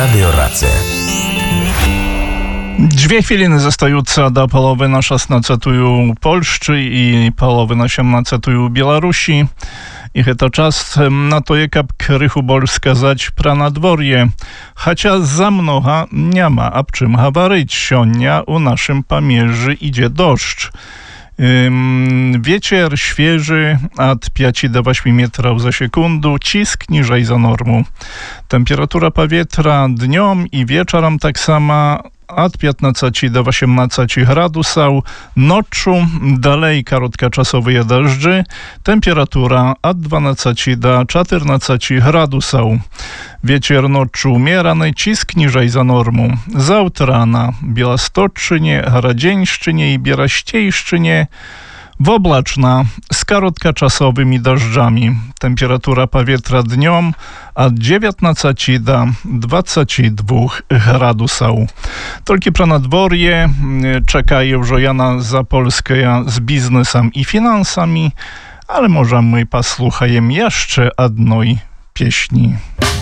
Radiorace. 2 chwiliny zostające do połowy na 16 u Polszczy i połowy na 18 u Białorusi. I to czas na to, jak krychu bol skazać pra nadworje. Chociaż za mnoga nie ma, a czym hawaryć. Sionia u naszym pamierzy idzie deszcz. Wiecier świeży od 5 do 8 metrów za sekundę, cisk niżej za normą. Temperatura powietrza dniom i wieczorem tak sama od 15 do 18 gradusów, noczu dalej krótkoczasowe deszczy, temperatura od 12 do 14 gradusów. Wiecier noczu umierany, cisk niżej za normą. Zawtra na Białostoczynie, Radzieńszczynie i Bieraściejszczynie oblaczna z krótkoczasowymi deszczami. Temperatura powietrza dniom od 19 do 22 gradusów. Tylko pro nadworje czekają Żojana Zapolska z biznesem i finansami, ale może my posłuchajemy jeszcze jednej pieśni.